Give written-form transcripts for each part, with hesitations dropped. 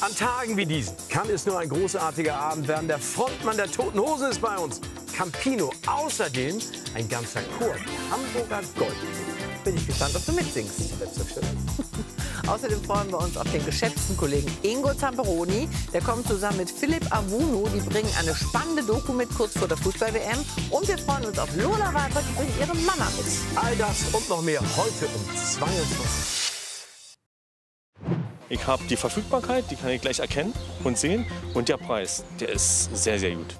An Tagen wie diesen kann es nur ein großartiger Abend werden. Der Frontmann der Toten Hosen ist bei uns, Campino. Außerdem ein ganzer Chor, Hamburger Gold. Bin ich gespannt, ob du mitsingst. Selbstverständlich. Außerdem freuen wir uns auf den geschätzten Kollegen Ingo Zamperoni. Der kommt zusammen mit Philipp Awunu. Die bringen eine spannende Doku mit, kurz vor der Fußball-WM. Und wir freuen uns auf Lola Weber, die bringt ihre Mama mit. All das und noch mehr heute um 22. Ich habe die Verfügbarkeit, die kann ich gleich erkennen und sehen. Und der Preis, der ist sehr, sehr gut.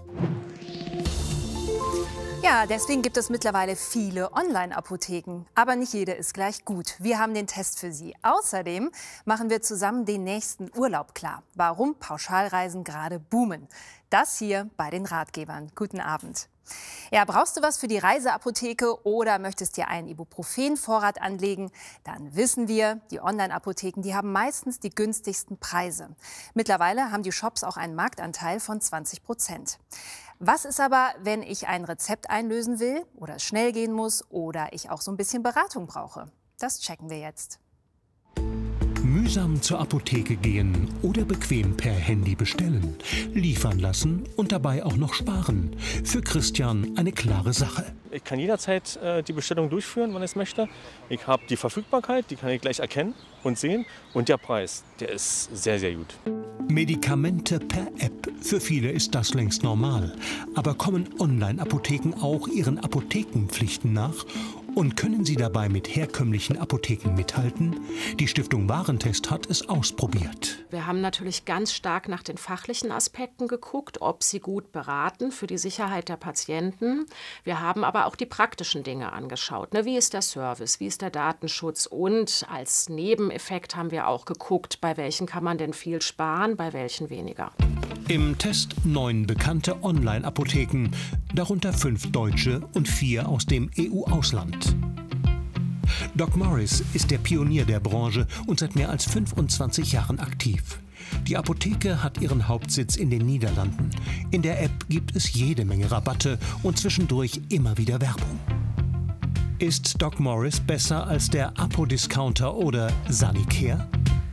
Ja, deswegen gibt es mittlerweile viele Online-Apotheken. Aber nicht jede ist gleich gut. Wir haben den Test für Sie. Außerdem machen wir zusammen den nächsten Urlaub klar. Warum Pauschalreisen gerade boomen. Das hier bei den Ratgebern. Guten Abend. Ja, brauchst du was für die Reiseapotheke oder möchtest dir einen Ibuprofen-Vorrat anlegen? Dann wissen wir, die Online-Apotheken, die haben meistens die günstigsten Preise. Mittlerweile haben die Shops auch einen Marktanteil von 20%. Was ist aber, wenn ich ein Rezept einlösen will oder es schnell gehen muss oder ich auch so ein bisschen Beratung brauche? Das checken wir jetzt. Mühsam zur Apotheke gehen oder bequem per Handy bestellen, liefern lassen und dabei auch noch sparen. Für Christian eine klare Sache. Ich kann jederzeit die Bestellung durchführen, wann ich es möchte. Ich habe die Verfügbarkeit, die kann ich gleich erkennen und sehen. Und der Preis, der ist sehr, sehr gut. Medikamente per App. Für viele ist das längst normal. Aber kommen Online-Apotheken auch ihren Apothekenpflichten nach? Und können sie dabei mit herkömmlichen Apotheken mithalten? Die Stiftung Warentest hat es ausprobiert. Wir haben natürlich ganz stark nach den fachlichen Aspekten geguckt, ob sie gut beraten für die Sicherheit der Patienten. Wir haben aber auch die praktischen Dinge angeschaut. Wie ist der Service, wie ist der Datenschutz? Und als Nebeneffekt haben wir auch geguckt, bei welchen kann man denn viel sparen, bei welchen weniger. Im Test 9 bekannte Online-Apotheken, darunter 5 deutsche und 4 aus dem EU-Ausland. Doc Morris ist der Pionier der Branche und seit mehr als 25 Jahren aktiv. Die Apotheke hat ihren Hauptsitz in den Niederlanden. In der App gibt es jede Menge Rabatte und zwischendurch immer wieder Werbung. Ist Doc Morris besser als der Apo-Discounter oder Sanicare?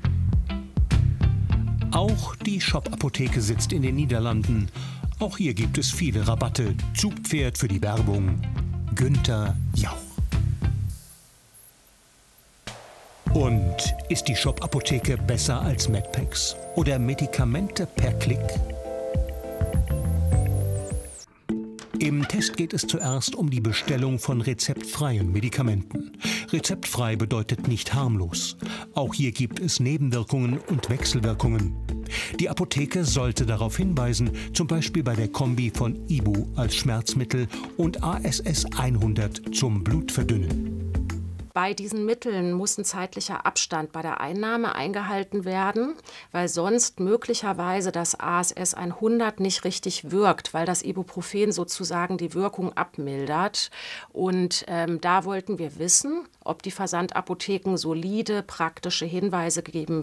Auch die Shop-Apotheke sitzt in den Niederlanden. Auch hier gibt es viele Rabatte. Zugpferd für die Werbung: Günther Jauch. Und ist die Shop-Apotheke besser als Medpacks oder Medikamente per Klick? Im Test geht es zuerst um die Bestellung von rezeptfreien Medikamenten. Rezeptfrei bedeutet nicht harmlos. Auch hier gibt es Nebenwirkungen und Wechselwirkungen. Die Apotheke sollte darauf hinweisen, zum Beispiel bei der Kombi von Ibu als Schmerzmittel und ASS 100 zum Blutverdünnen. Bei diesen Mitteln muss ein zeitlicher Abstand bei der Einnahme eingehalten werden, weil sonst möglicherweise das ASS 100 nicht richtig wirkt, weil das Ibuprofen sozusagen die Wirkung abmildert. Und da wollten wir wissen, ob die Versandapotheken solide, praktische Hinweise geben,